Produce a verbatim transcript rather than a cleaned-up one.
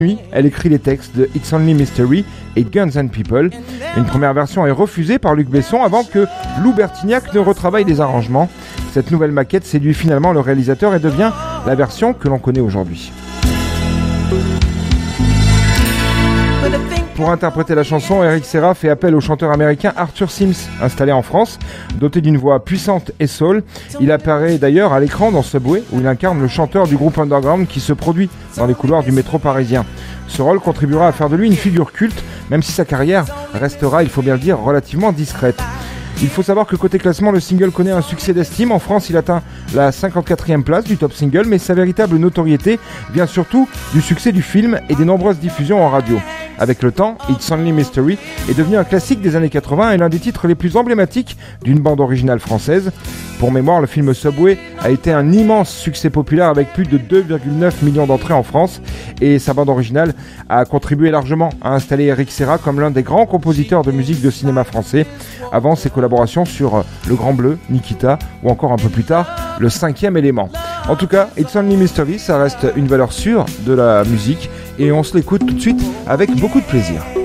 nuit, elle écrit les textes de It's Only Mystery et Guns and People. Une première version est refusée par Luc Besson avant que Lou Bertignac ne retravaille les arrangements. Cette nouvelle maquette séduit finalement le réalisateur et devient la version que l'on connaît aujourd'hui. Pour interpréter la chanson, Eric Serra fait appel au chanteur américain Arthur Sims, installé en France. Doté d'une voix puissante et soul, il apparaît d'ailleurs à l'écran dans Subway, où il incarne le chanteur du groupe underground qui se produit dans les couloirs du métro parisien. Ce rôle contribuera à faire de lui une figure culte, même si sa carrière restera, il faut bien le dire, relativement discrète. Il faut savoir que côté classement, le single connaît un succès d'estime. En France, il atteint la cinquante-quatrième place du top single, mais sa véritable notoriété vient surtout du succès du film et des nombreuses diffusions en radio. Avec le temps, It's Only Mystery est devenu un classique des années quatre-vingts et l'un des titres les plus emblématiques d'une bande originale française. Pour mémoire, le film Subway a été un immense succès populaire avec plus de deux virgule neuf millions d'entrées en France et sa bande originale a contribué largement à installer Eric Serra comme l'un des grands compositeurs de musique de cinéma français avant ses collaborations sur Le Grand Bleu, Nikita ou encore un peu plus tard Le Cinquième Élément. En tout cas, It's Only Mystery, ça reste une valeur sûre de la musique et on se l'écoute tout de suite avec beaucoup de plaisir.